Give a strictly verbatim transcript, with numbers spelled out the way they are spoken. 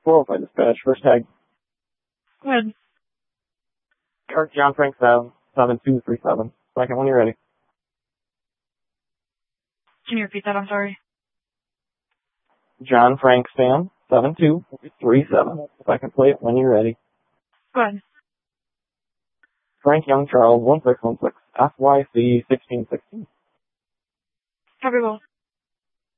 four oh five dispatch, first tag. Go ahead. Eric John Frank Sam, seven two three seven. Second when you're ready. Can you repeat that? I'm sorry. John Frank Sam, seven two three seven. Second plate when you're ready. Go ahead. Frank Young Charles, one six one six, F Y C sixteen sixteen. Copy well.